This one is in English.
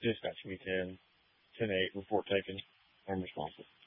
Dispatch me 10, 10-8, report taken. I'm responsible.